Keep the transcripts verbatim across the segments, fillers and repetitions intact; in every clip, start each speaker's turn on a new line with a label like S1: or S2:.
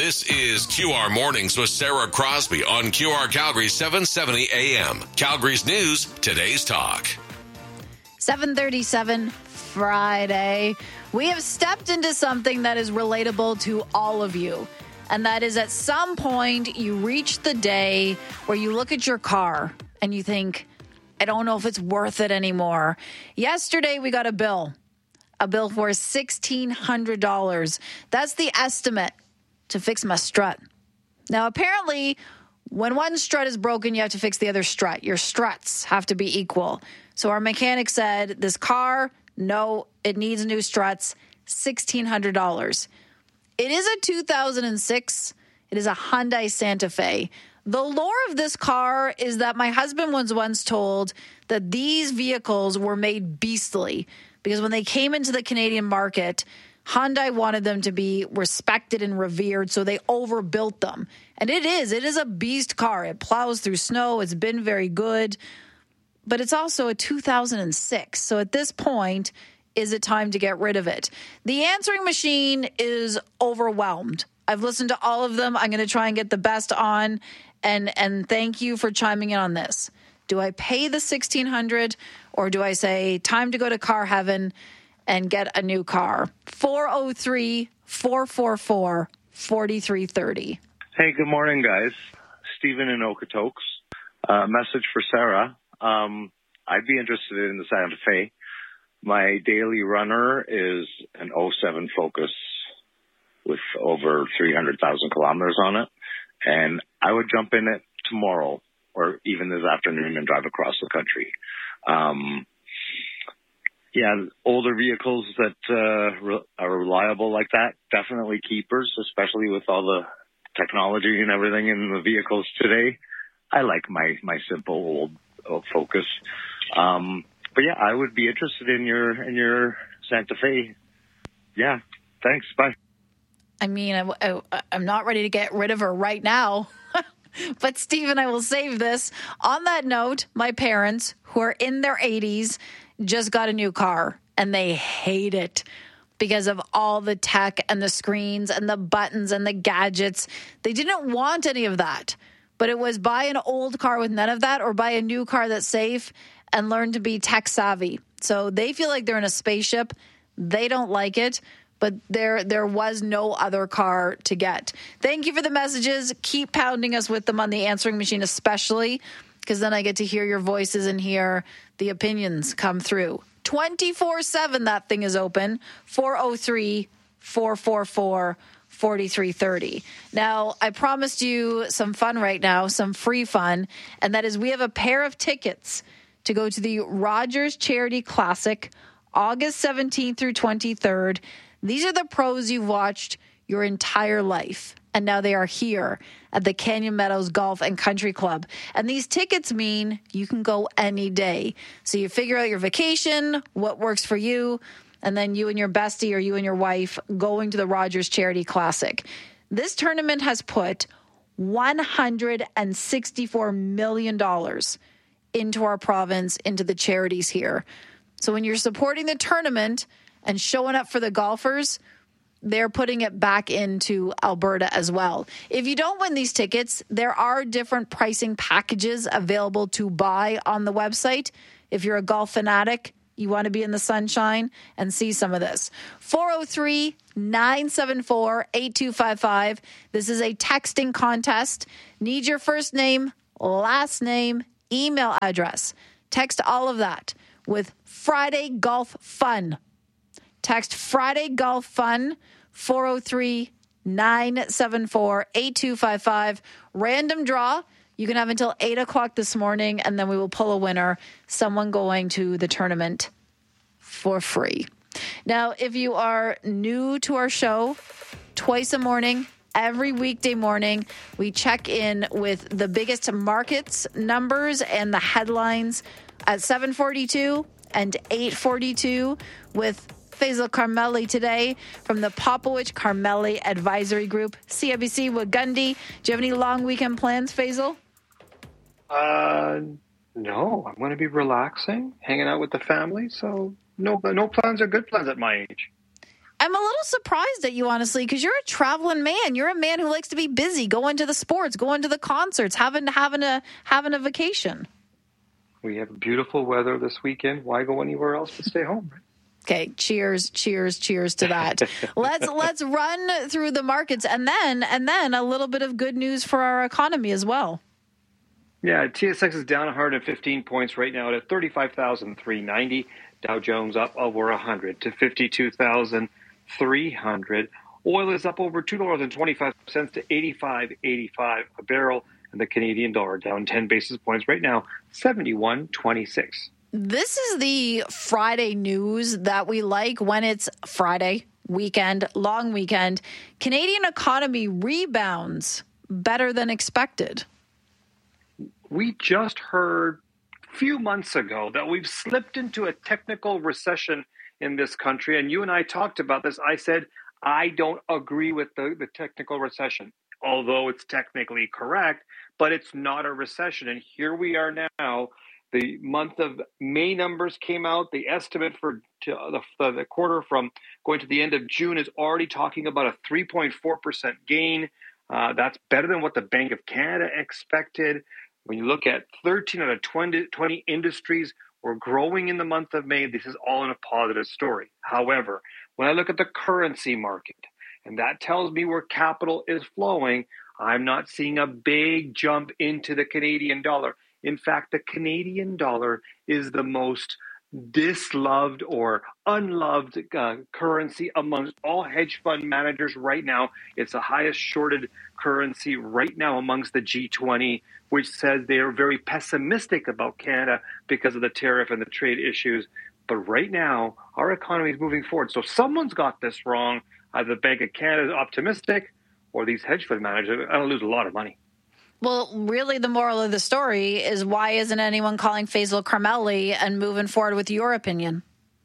S1: This is Q R Mornings with Sarah Crosby on Q R Calgary seven seventy A M. Calgary's News, today's talk.
S2: seven thirty-seven Friday. We have stepped into something that is relatable to all of you. And that is at some point you reach the day where you look at your car and you think, I don't know if it's worth it anymore. Yesterday we got a bill, a bill for sixteen hundred dollars. That's the estimate to fix my strut. Now, apparently, when one strut is broken, you have to fix the other strut. Your struts have to be equal. So our mechanic said, this car, no, it needs new struts, sixteen hundred dollars. It is a two thousand six. It is a Hyundai Santa Fe. The lore of this car is that my husband was once told that these vehicles were made beastly because when they came into the Canadian market, Hyundai wanted them to be respected and revered, so they overbuilt them. And it is. It is a beast car. It plows through snow. It's been very good. But it's also a two thousand six. So at this point, is it time to get rid of it? The answering machine is overwhelmed. I've listened to all of them. I'm going to try and get the best on. And, and thank you for chiming in on this. Do I pay the sixteen hundred dollars or do I say time to go to car heaven and get a new car? four oh three, four four four, four three three oh.
S3: Hey, good morning, guys. Stephen in Okotoks. Uh, message for Sarah. Um, I'd be interested in the Santa Fe. My daily runner is an oh seven Focus with over three hundred thousand kilometers on it. And I would jump in it tomorrow or even this afternoon and drive across the country. Um, Yeah, older vehicles that uh, re- are reliable like that, definitely keepers, especially with all the technology and everything in the vehicles today. I like my, my simple old, old Focus. Um, but yeah, I would be interested in your in your Santa Fe. Yeah, thanks. Bye.
S2: I mean, I, I, I'm not ready to get rid of her right now. But, Stephen, I will save this. On that note, my parents, who are in their eighties, just got a new car, and they hate it because of all the tech and the screens and the buttons and the gadgets. They didn't want any of that, but it was buy an old car with none of that or buy a new car that's safe and learn to be tech savvy. So they feel like they're in a spaceship. They don't like it. But there there was no other car to get. Thank you for the messages. Keep pounding us with them on the answering machine, especially because then I get to hear your voices and hear the opinions come through. twenty-four seven, that thing is open. four oh three, four four four, four three three oh. Now, I promised you some fun right now, some free fun, and that is we have a pair of tickets to go to the Rogers Charity Classic, August seventeenth through twenty-third. These are the pros you've watched your entire life, and now they are here at the Canyon Meadows Golf and Country Club. And these tickets mean you can go any day. So you figure out your vacation, what works for you, and then you and your bestie or you and your wife going to the Rogers Charity Classic. This tournament has put one hundred sixty-four million dollars into our province, into the charities here. So when you're supporting the tournament and showing up for the golfers, they're putting it back into Alberta as well. If you don't win these tickets, there are different pricing packages available to buy on the website. If you're a golf fanatic, you want to be in the sunshine and see some of this. four oh three, nine seven four, eight two five five. This is a texting contest. Need your first name, last name, email address. Text all of that with Friday Golf Fun. Text Friday Golf Fun, four oh three, nine seven four, eight two five five. Random draw. You can have until eight o'clock this morning, and then we will pull a winner, someone going to the tournament for free. Now, if you are new to our show, twice a morning, every weekday morning, we check in with the biggest markets numbers and the headlines at seven forty-two and eight forty-two with Faisal Carmeli today from the Popowich Carmeli Advisory Group. C I B C Wagundi. Do you have any long weekend plans, Faisal?
S4: Uh, no. I'm going to be relaxing, hanging out with the family. So no, no plans are good plans at my age.
S2: I'm a little surprised at you, honestly, because you're a traveling man. You're a man who likes to be busy, going to the sports, going to the concerts, having having a having a vacation.
S4: We have beautiful weather this weekend. Why go anywhere else but stay home? Right?
S2: Okay, cheers, cheers, cheers to that. let's let's run through the markets and then and then a little bit of good news for our economy as well.
S4: Yeah, T S X is down one hundred fifteen points right now at thirty-five thousand three hundred ninety. Dow Jones up over one hundred to fifty-two thousand three hundred. Oil is up over two dollars and twenty-five cents to eighty-five eighty-five a barrel. And the Canadian dollar down ten basis points right now, seventy-one twenty-six.
S2: This is the Friday news that we like when it's Friday, weekend, long weekend. Canadian economy rebounds better than expected.
S4: We just heard a few months ago that we've slipped into a technical recession in this country. And you and I talked about this. I said, I don't agree with the, the technical recession, although it's technically correct, but it's not a recession. And here we are now. The month of May numbers came out. The estimate for to the, the quarter from going to the end of June is already talking about a three point four percent gain. Uh, that's better than what the Bank of Canada expected. When you look at thirteen out of twenty, twenty industries were growing in the month of May, this is all in a positive story. However, when I look at the currency market, and that tells me where capital is flowing, I'm not seeing a big jump into the Canadian dollar. In fact, the Canadian dollar is the most disloved or unloved uh, currency amongst all hedge fund managers right now. It's the highest shorted currency right now amongst the G twenty, which says they are very pessimistic about Canada because of the tariff and the trade issues. But right now, our economy is moving forward. So someone's got this wrong. Either the Bank of Canada is optimistic or these hedge fund managers are going to lose a lot of money.
S2: Well, really, the moral of the story is why isn't anyone calling Faisal Karmali and moving forward with your opinion?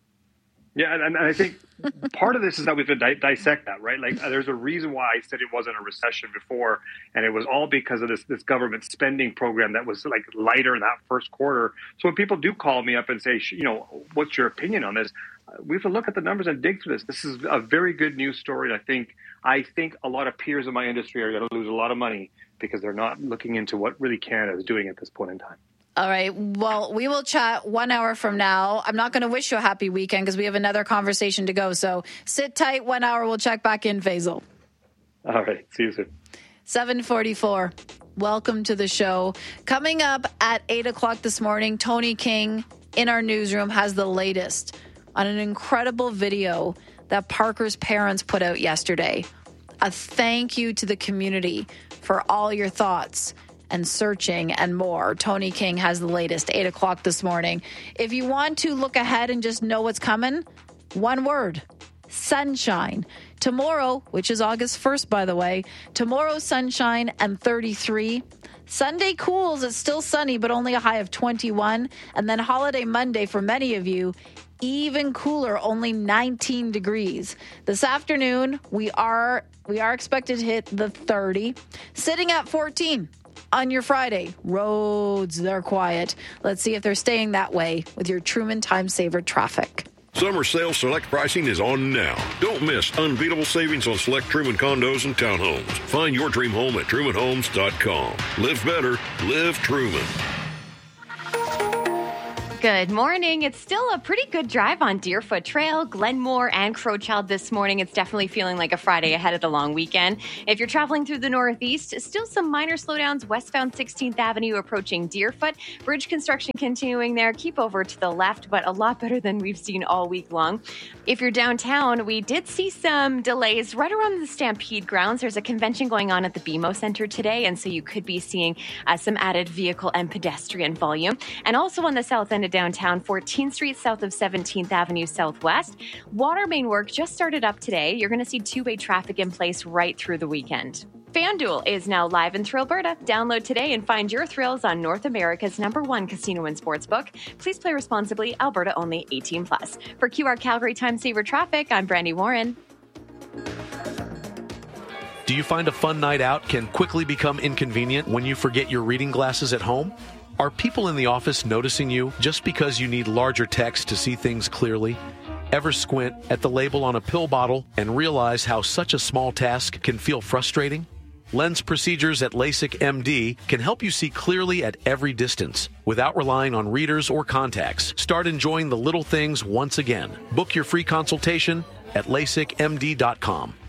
S4: Yeah, and, and I think part of this is that we have to di- dissect that, right? Like, there's a reason why I said it wasn't a recession before, and it was all because of this this government spending program that was like lighter in that first quarter. So when people do call me up and say, you know, what's your opinion on this? We have to look at the numbers and dig through this. This is a very good news story. And I think I think a lot of peers in my industry are going to lose a lot of money because they're not looking into what really Canada is doing at this point in time.
S2: All right. Well, we will chat one hour from now. I'm not going to wish you a happy weekend because we have another conversation to go. So sit tight. One hour. We'll check back in, Faisal.
S4: All right. See you soon.
S2: seven forty-four. Welcome to the show. Coming up at eight o'clock this morning, Tony King in our newsroom has the latest on an incredible video that Parker's parents put out yesterday. A thank you to the community for all your thoughts and searching and more. Tony King has the latest, eight o'clock this morning. If you want to look ahead and just know what's coming, one word, sunshine. Tomorrow, which is August first, by the way, tomorrow sunshine and thirty-three. Sunday cools, it's still sunny, but only a high of twenty-one. And then holiday Monday for many of you, even cooler, only nineteen degrees. This afternoon, we are we are expected to hit the thirty, sitting at fourteen on your Friday. Roads, they're quiet. Let's see if they're staying that way with your Truman Time Saver traffic.
S5: Summer sale select pricing is on now. Don't miss unbeatable savings on select Truman condos and townhomes. Find your dream home at truman homes dot com. Live better, live Truman.
S6: Good morning. It's still a pretty good drive on Deerfoot Trail, Glenmore, and Crowchild this morning. It's definitely feeling like a Friday ahead of the long weekend. If you're traveling through the Northeast, still some minor slowdowns westbound sixteenth Avenue approaching Deerfoot. Bridge construction continuing there. Keep over to the left, but a lot better than we've seen all week long. If you're downtown, we did see some delays right around the Stampede grounds. There's a convention going on at the B M O Center today, and so you could be seeing uh, some added vehicle and pedestrian volume. And also on the south end of downtown, fourteenth Street south of seventeenth Avenue Southwest. Water main work just started up today. You're going to see two-way traffic in place right through the weekend. FanDuel is now live in Thrillberta. Download today and find your thrills on North America's number one casino and sportsbook. Please play responsibly. Alberta only, eighteen plus. For Q R Calgary Time Saver Traffic, I'm Brandy Warren.
S7: Do you find a fun night out can quickly become inconvenient when you forget your reading glasses at home? Are people in the office noticing you just because you need larger text to see things clearly? Ever squint at the label on a pill bottle and realize how such a small task can feel frustrating? Lens procedures at LASIK M D can help you see clearly at every distance without relying on readers or contacts. Start enjoying the little things once again. Book your free consultation at LASIK M D dot com.